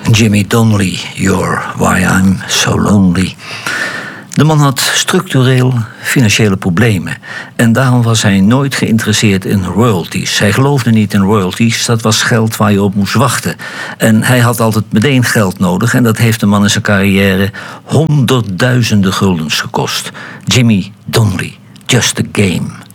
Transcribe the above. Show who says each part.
Speaker 1: Jimmy Donnelly, You're Why I'm So Lonely. De man had structureel financiële problemen. En daarom was hij nooit geïnteresseerd in royalties. Hij geloofde niet in royalties, dat was geld waar je op moest wachten. En hij had altijd meteen geld nodig. En dat heeft de man in zijn carrière honderdduizenden guldens gekost. Jimmy Donnelly, Just a Game.